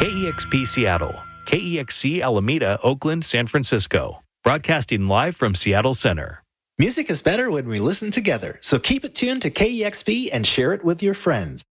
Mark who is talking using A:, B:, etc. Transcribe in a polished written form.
A: KEXP Seattle, KEXC Alameda, Oakland, San Francisco. Broadcasting live from Seattle Center.
B: Music is better when we listen together, so keep it tuned to KEXP and share it with your friends.